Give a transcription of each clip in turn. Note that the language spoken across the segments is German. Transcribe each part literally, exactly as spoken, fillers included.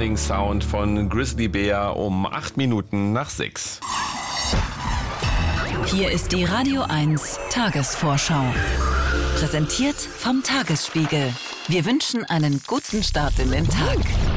Morning Sound von Grizzly Bear um acht Minuten nach sechs. Hier ist die Radio eins Tagesvorschau. Präsentiert vom Tagesspiegel. Wir wünschen einen guten Start in den Tag.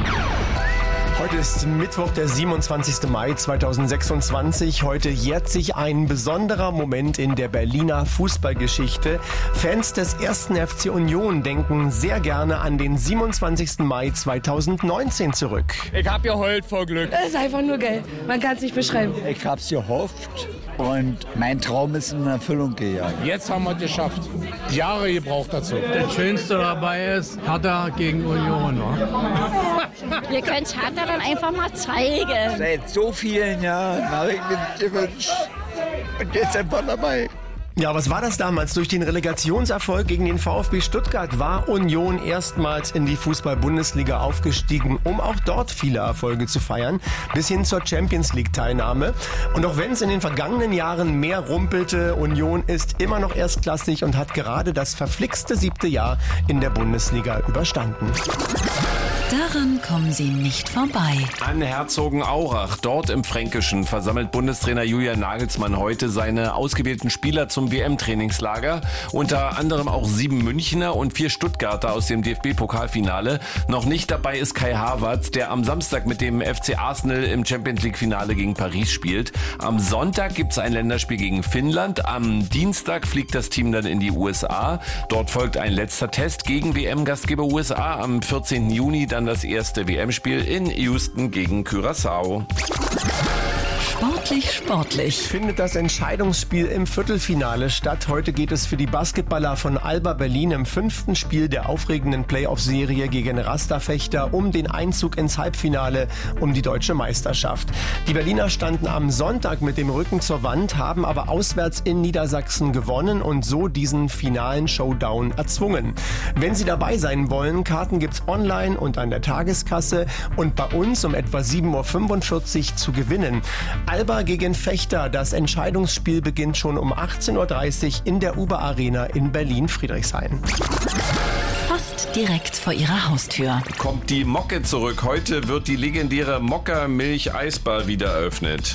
Heute ist Mittwoch, der siebenundzwanzigsten Mai zweitausendsechsundzwanzig. Heute jährt sich ein besonderer Moment in der Berliner Fußballgeschichte. Fans des ersten F C Union denken sehr gerne an den siebenundzwanzigsten Mai zweitausendneunzehn zurück. Ich hab geheult vor Glück. Das ist einfach nur geil. Man kann es nicht beschreiben. Ich hab's gehofft und mein Traum ist in Erfüllung gegangen. Jetzt haben wir es geschafft. Jahre gebraucht dazu. Das Schönste dabei ist Hertha gegen Union. Ne? Wir können es Hertha dann einfach mal zeigen. Seit so vielen Jahren habe ich mir das gewünscht und jetzt einfach dabei. Ja, was war das damals? Durch den Relegationserfolg gegen den VfB Stuttgart war Union erstmals in die Fußball-Bundesliga aufgestiegen, um auch dort viele Erfolge zu feiern, bis hin zur Champions-League-Teilnahme. Und auch wenn es in den vergangenen Jahren mehr rumpelte, Union ist immer noch erstklassig und hat gerade das verflixte siebte Jahr in der Bundesliga überstanden. Daran kommen Sie nicht vorbei. An Herzogenaurach, dort im Fränkischen, versammelt Bundestrainer Julian Nagelsmann heute seine ausgewählten Spieler zum W M-Trainingslager. Unter anderem auch sieben Münchner und vier Stuttgarter aus dem D F B-Pokalfinale. Noch nicht dabei ist Kai Havertz, der am Samstag mit dem F C Arsenal im Champions-League-Finale gegen Paris spielt. Am Sonntag gibt es ein Länderspiel gegen Finnland. Am Dienstag fliegt das Team dann in die U S A. Dort folgt ein letzter Test gegen W M-Gastgeber U S A. Am vierzehnten Juni dann das erste W M-Spiel in Houston gegen Curaçao. Sportlich, sportlich. Findet das Entscheidungsspiel im Viertelfinale statt. Heute geht es für die Basketballer von Alba Berlin im fünften Spiel der aufregenden Playoff-Serie gegen Rasterfechter um den Einzug ins Halbfinale um die deutsche Meisterschaft. Die Berliner standen am Sonntag mit dem Rücken zur Wand, haben aber auswärts in Niedersachsen gewonnen und so diesen finalen Showdown erzwungen. Wenn Sie dabei sein wollen, Karten gibt's online und an der Tageskasse und bei uns um etwa sieben Uhr fünfundvierzig zu gewinnen. Alba gegen Fechter, das Entscheidungsspiel beginnt schon um achtzehn Uhr dreißig in der Uber Arena in Berlin-Friedrichshain. Fast direkt vor Ihrer Haustür. Kommt die Mocke zurück. Heute wird die legendäre Mokka Milch Eisbar wieder eröffnet.